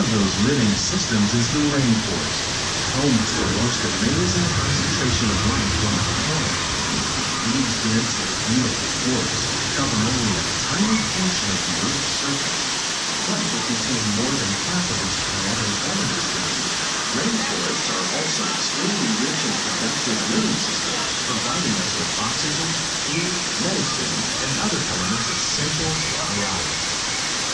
those living systems is the rainforest, home to the most amazing concentration of life on the planet. These dense and beautiful forests cover only a tiny portion of the Earth's surface, but they contain more than half of its plant and animal species. Rainforests are also extremely rich and productive living systems, providing us with oxygen, food, medicine, and other elements essential for life.